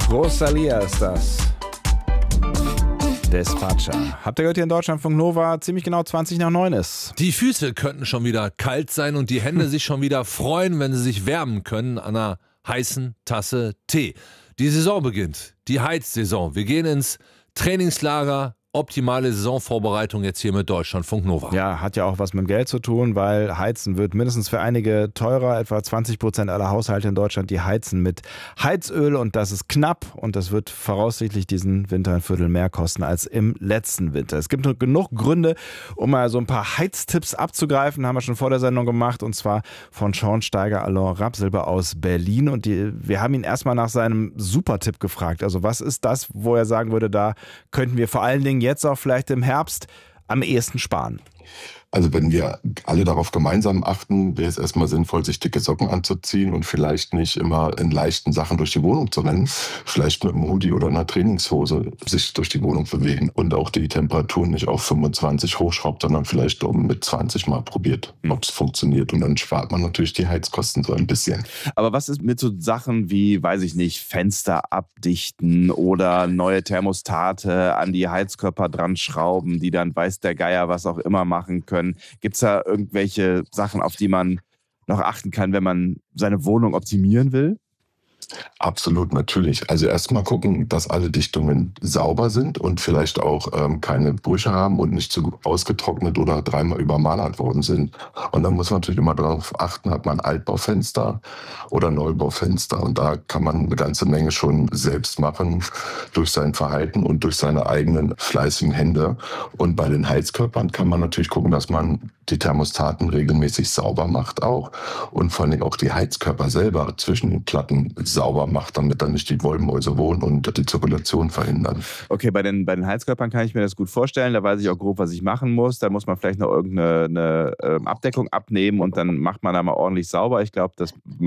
Rosalia ist das. Despacha. Habt ihr gehört, hier in Deutschlandfunk Nova ziemlich genau 20 nach 9 ist. Die Füße könnten schon wieder kalt sein und die Hände sich schon wieder freuen, wenn sie sich wärmen können an einer heißen Tasse Tee. Die Saison beginnt, die Heizsaison. Wir gehen ins Trainingslager. Optimale Saisonvorbereitung jetzt hier mit Deutschlandfunk Nova. Ja, hat ja auch was mit dem Geld zu tun, weil Heizen wird mindestens für einige teurer. Etwa 20% aller Haushalte in Deutschland, die heizen mit Heizöl und das ist knapp und das wird voraussichtlich diesen Winter ein Viertel mehr kosten als im letzten Winter. Es gibt genug Gründe, um mal so ein paar Heiztipps abzugreifen, haben wir schon vor der Sendung gemacht und zwar von Schornsteiger Alain Rapsilber aus Berlin und wir haben ihn erstmal nach seinem Supertipp gefragt. Also was ist das, wo er sagen würde, da könnten wir vor allen Dingen jetzt auch vielleicht im Herbst am ehesten sparen? Also wenn wir alle darauf gemeinsam achten, wäre es erstmal sinnvoll, sich dicke Socken anzuziehen und vielleicht nicht immer in leichten Sachen durch die Wohnung zu rennen. Vielleicht mit einem Hoodie oder einer Trainingshose sich durch die Wohnung bewegen und auch die Temperatur nicht auf 25 hochschraubt, sondern vielleicht mit 20 mal probiert, ob es funktioniert. Und dann spart man natürlich die Heizkosten so ein bisschen. Aber was ist mit so Sachen wie, weiß ich nicht, Fenster abdichten oder neue Thermostate an die Heizkörper dran schrauben, die dann weiß der Geier was auch immer machen können? Gibt es da irgendwelche Sachen, auf die man noch achten kann, wenn man seine Wohnung optimieren will? Absolut, natürlich. Also erstmal gucken, dass alle Dichtungen sauber sind und vielleicht auch keine Brüche haben und nicht zu ausgetrocknet oder dreimal übermalert worden sind. Und dann muss man natürlich immer darauf achten, hat man Altbaufenster oder Neubaufenster. Und da kann man eine ganze Menge schon selbst machen durch sein Verhalten und durch seine eigenen fleißigen Hände. Und bei den Heizkörpern kann man natürlich gucken, dass man die Thermostaten regelmäßig sauber macht auch. Und vor allem auch die Heizkörper selber zwischen den Platten sauber macht, damit dann nicht die Wollmäuse wohnen und die Zirkulation verhindern. Okay, bei den Heizkörpern kann ich mir das gut vorstellen. Da weiß ich auch grob, was ich machen muss. Da muss man vielleicht noch irgendeine Abdeckung abnehmen und dann macht man da mal ordentlich sauber. Ich glaube,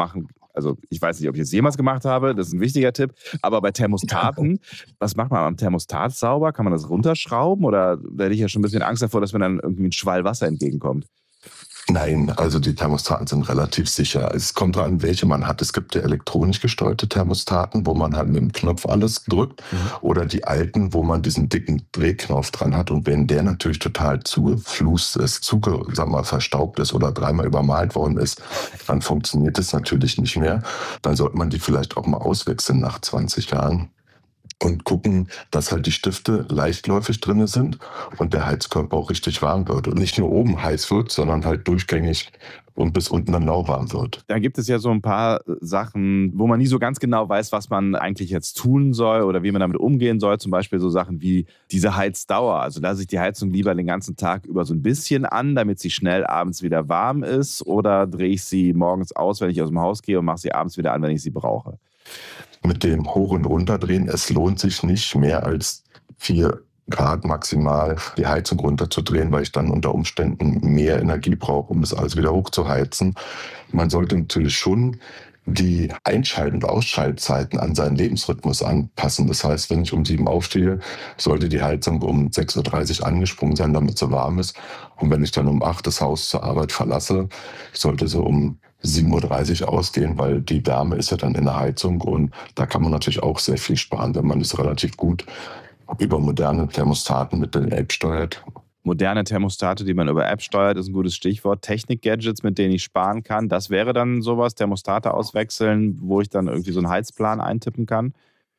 also ich weiß nicht, ob ich das jemals gemacht habe. Das ist ein wichtiger Tipp. Aber bei Thermostaten, was macht man am Thermostat sauber? Kann man das runterschrauben? Oder da hätte ich ja schon ein bisschen Angst davor, dass mir dann irgendwie ein Schwall Wasser entgegenkommt. Nein, also die Thermostaten sind relativ sicher. Es kommt dran, welche man hat. Es gibt ja elektronisch gesteuerte Thermostaten, wo man halt mit dem Knopf alles drückt. Oder die alten, wo man diesen dicken Drehknopf dran hat. Und wenn der natürlich total zugeflust ist, verstaubt ist oder dreimal übermalt worden ist, dann funktioniert es natürlich nicht mehr. Dann sollte man die vielleicht auch mal auswechseln nach 20 Jahren. Und gucken, dass halt die Stifte leichtläufig drin sind und der Heizkörper auch richtig warm wird. Und nicht nur oben heiß wird, sondern halt durchgängig und bis unten dann lauwarm wird. Da gibt es ja so ein paar Sachen, wo man nie so ganz genau weiß, was man eigentlich jetzt tun soll oder wie man damit umgehen soll. Zum Beispiel so Sachen wie diese Heizdauer. Also lasse ich die Heizung lieber den ganzen Tag über so ein bisschen an, damit sie schnell abends wieder warm ist, oder drehe ich sie morgens aus, wenn ich aus dem Haus gehe, und mache sie abends wieder an, wenn ich sie brauche? Mit dem Hoch- und Runterdrehen, es lohnt sich nicht mehr als 4 Grad maximal die Heizung runterzudrehen, weil ich dann unter Umständen mehr Energie brauche, um das alles wieder hochzuheizen. Man sollte natürlich schon die Einschalt- und Ausschaltzeiten an seinen Lebensrhythmus anpassen. Das heißt, wenn ich um 7 aufstehe, sollte die Heizung um 6:30 Uhr angesprungen sein, damit sie warm ist. Und wenn ich dann um 8 das Haus zur Arbeit verlasse, sollte sie um 7:30 Uhr ausgehen, weil die Wärme ist ja dann in der Heizung und da kann man natürlich auch sehr viel sparen, wenn man das relativ gut über moderne Thermostaten mit der App steuert. Moderne Thermostate, die man über App steuert, ist ein gutes Stichwort. Technik-Gadgets, mit denen ich sparen kann, das wäre dann sowas, Thermostate auswechseln, wo ich dann irgendwie so einen Heizplan eintippen kann?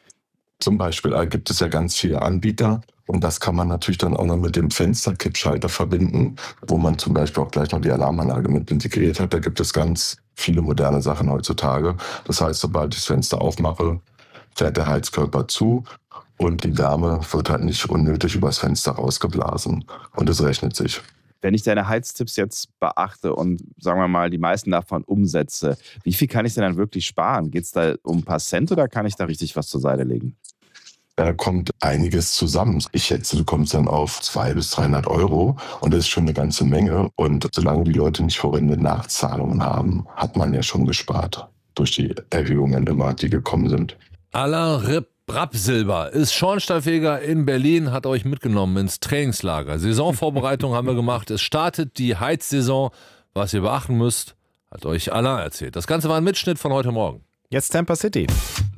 Zum Beispiel gibt es ja ganz viele Anbieter und das kann man natürlich dann auch noch mit dem Fensterkippschalter verbinden, wo man zum Beispiel auch gleich noch die Alarmanlage mit integriert hat. Da gibt es ganz viele moderne Sachen heutzutage. Das heißt, sobald ich das Fenster aufmache, fährt der Heizkörper zu und die Wärme wird halt nicht unnötig übers Fenster rausgeblasen und es rechnet sich. Wenn ich deine Heiztipps jetzt beachte und, sagen wir mal, die meisten davon umsetze, wie viel kann ich denn dann wirklich sparen? Geht es da um ein paar Cent oder kann ich da richtig was zur Seite legen? Da kommt einiges zusammen. Ich schätze, du kommst dann auf 200 bis 300 Euro und das ist schon eine ganze Menge. Und solange die Leute nicht horrende Nachzahlungen haben, hat man ja schon gespart durch die Erhöhungen immer, die gekommen sind. Alain Rapsilber ist Schornsteinfeger in Berlin, hat euch mitgenommen ins Trainingslager. Saisonvorbereitung haben wir gemacht. Es startet die Heizsaison. Was ihr beachten müsst, hat euch Alain erzählt. Das Ganze war ein Mitschnitt von heute Morgen. Jetzt Tampa City.